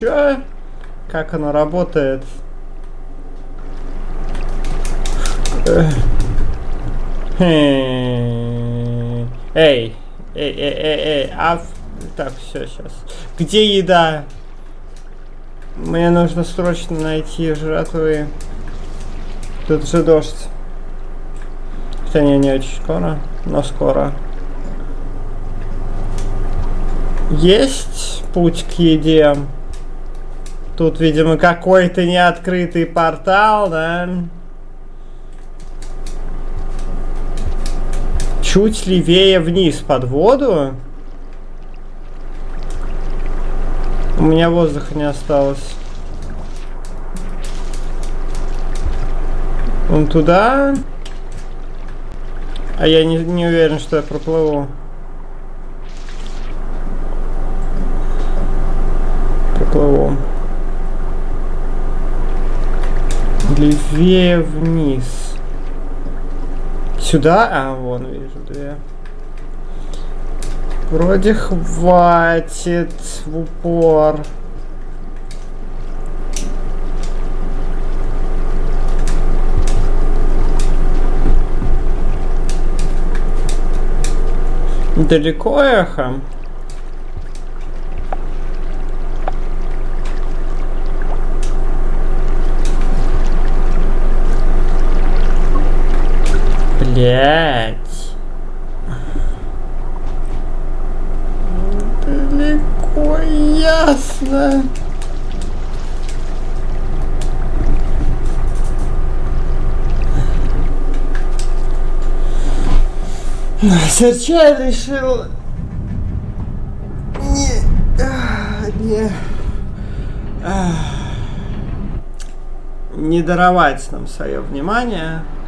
Чё? Как оно работает? Эй, так, все, сейчас. Где еда? Мне нужно срочно найти жратвы. Тут же дождь. Хотя не очень скоро, но скоро. Есть путь к еде? Тут, видимо, какой-то неоткрытый портал, да? Чуть левее вниз под воду. У меня воздуха не осталось. Вон туда. А я не уверен, что я проплыву. Проплыву. Левее вниз. Сюда? А, вон вижу две. Вроде хватит в упор. Далеко эхо? Блять. Далеко, ясно. Серчай решил не даровать нам свое внимание.